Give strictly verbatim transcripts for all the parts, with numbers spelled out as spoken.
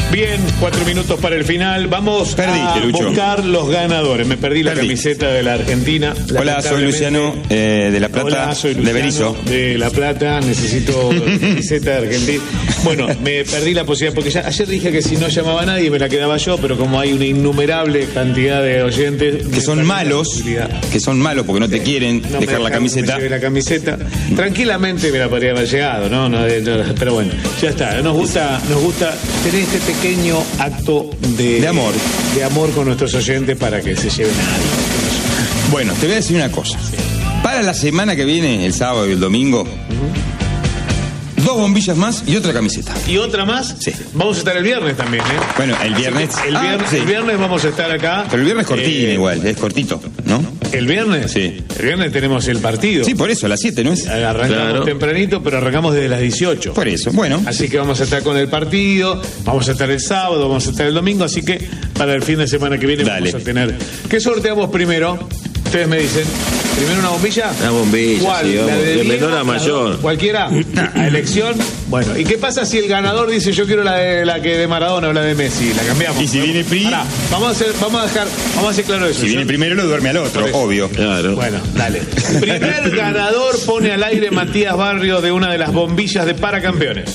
Bien, cuatro minutos para el final. Vamos Perdiste, a Lucho. buscar los ganadores. Me perdí la Perdí. camiseta de la Argentina. Hola, soy Luciano eh, de La Plata, Hola, soy de Luciano Berizo. de La Plata. Necesito la camiseta de Argentina. Bueno, me perdí la posibilidad, porque ya, ayer dije que si no llamaba a nadie me la quedaba yo, pero como hay una innumerable cantidad de oyentes... Que son malos, que son malos porque no te quieren No me dejar la dejaron que me camiseta. lleve la camiseta. Tranquilamente me la podría haber llegado, ¿no? No, no, pero bueno, ya está. Nos gusta, nos gusta tener este pequeño acto de, De amor. de amor con nuestros oyentes para que se lleven a alguien. Bueno, te voy a decir una cosa. Para la semana que viene, el sábado y el domingo, dos bombillas más y otra camiseta. ¿Y otra más? Sí. Vamos a estar el viernes también, ¿eh? Bueno, el viernes. El Ah, viernes, sí. el viernes vamos a estar acá. Pero el viernes cortina Eh, igual, es cortito, ¿no? ¿El viernes? Sí. El viernes tenemos el partido. Sí, por eso, a las siete, ¿no es? Arrancamos Claro. tempranito, pero arrancamos desde las dieciocho. Por eso, bueno. Así que vamos a estar con el partido, vamos a estar el sábado, vamos a estar el domingo, así que para el fin de semana que viene Dale. vamos a tener... ¿Qué sorteamos primero? Ustedes me dicen. ¿Primero una bombilla? Una bombilla, ¿Cuál? sí, ¿La vamos, de Diego? menor a ¿La mayor. dos? ¿Cualquiera? ¿A elección? Bueno, ¿y qué pasa si el ganador dice yo quiero la de la que de Maradona o la de Messi? La cambiamos. Y si viene Pri- Pará, vamos a hacer, vamos a dejar, vamos a hacer claro eso. Si viene Yo- primero, lo duerme al otro, Por eso. obvio. Claro. Bueno, dale. Primer ganador pone al aire Matías Barrio de una de las bombillas de Paracampeones.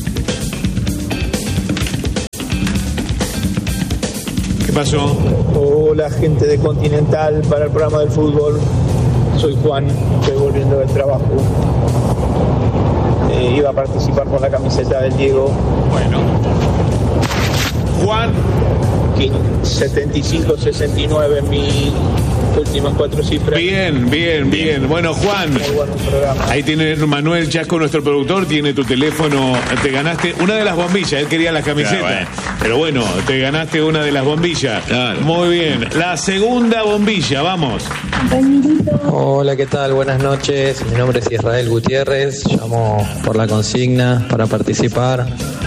¿Qué pasó? Hola gente de Continental para el programa del fútbol. Soy Juan, estoy volviendo del trabajo. Eh, iba a participar con la camiseta del Diego. Bueno. Juan. setenta y cinco sesenta y nueve en mis últimas cuatro cifras. Bien, bien, bien. Bueno, Juan. Muy bueno el programa. Ahí tiene Manuel Chasco, nuestro productor, tiene tu teléfono, te ganaste una de las bombillas, él quería las camisetas, Claro, bueno. pero bueno, te ganaste una de las bombillas. Claro. Muy bien, la segunda bombilla, vamos. Hola, ¿qué tal? Buenas noches. Mi nombre es Israel Gutiérrez. Llamo por la consigna para participar.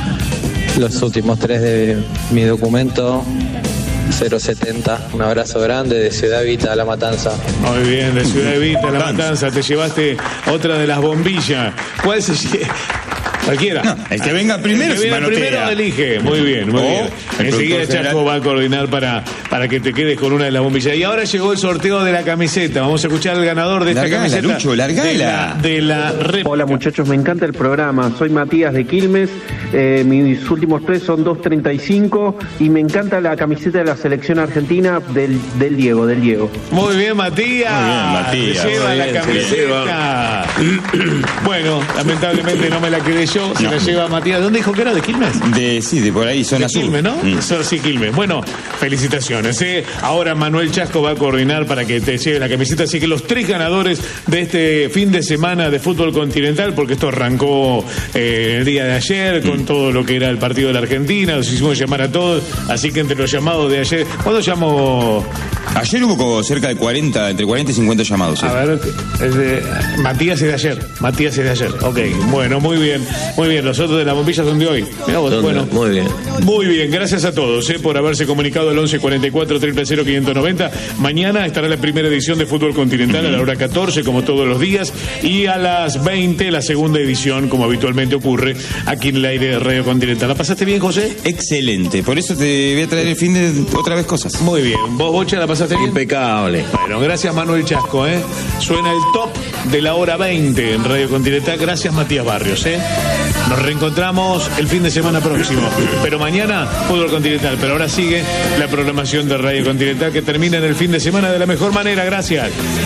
Los últimos tres de mi documento, cero setenta. Un abrazo grande de Ciudad Evita a La Matanza. Muy bien, de Ciudad Evita, La Matanza. Matanza, te llevaste otra de las bombillas. ¿Cuál se lle- Cualquiera. No, el que venga primero El que se venga manotea. primero elige. Muy bien, muy O bien. el Enseguida productor Chaco general. va a coordinar para, para que te quedes con una de las bombillas. Y ahora llegó el sorteo de la camiseta. Vamos a escuchar al ganador de esta Largala, camiseta. Lucho, largala. De la, de la réplica. Hola muchachos, me encanta el programa. Soy Matías de Quilmes. Eh, mis últimos tres son dos treinta y cinco y me encanta la camiseta de la selección argentina del, del Diego, del Diego. Muy bien, Matías. Muy bien, Matías. Se lleva Muy la bien, se camiseta. Bueno, lamentablemente no me la quedé yo. Se No. la lleva Matías. ¿Dónde dijo que era? ¿De Quilmes? De, sí, de por ahí, zona De sur. Quilmes, ¿no? Mm. So- Sí, Quilmes. Bueno, felicitaciones. ¿eh? Ahora Manuel Chasco va a coordinar para que te lleve la camiseta. Así que los tres ganadores de este fin de semana de fútbol continental, porque esto arrancó eh, el día de ayer con todo lo que era el partido de la Argentina. Los hicimos llamar a todos. Así que entre los llamados de ayer. ¿Cuándo llamó? Ayer hubo como cerca de cuarenta, entre cuarenta y cincuenta llamados. ¿eh? A ver, es de- Matías es de ayer. Matías es de ayer. Ok, bueno, muy bien. Muy bien. Los otros de la bombilla son de hoy. Mirá vos, Son- bueno. Muy bien. Muy bien, gracias a todos eh, por haberse comunicado al once cuarenta y cuatro, cero cero, quinientos noventa. Mañana estará la primera edición de Fútbol Continental a la hora catorce, como todos los días, y a las veinte la segunda edición, como habitualmente ocurre, aquí en el aire de Radio Continental. ¿La pasaste bien, José? Excelente, por eso te voy a traer el fin de otra vez cosas. Muy bien. ¿Vos, Bocha, la pasaste bien? Impecable. Bueno, gracias Manuel Chasco, ¿eh? Suena el top de la hora veinte en Radio Continental. Gracias Matías Barrios, ¿eh? Nos reencontramos el fin de semana próximo. Pero mañana, Fútbol Continental. Pero ahora sigue la programación de Radio Continental que termina en el fin de semana de la mejor manera. Gracias.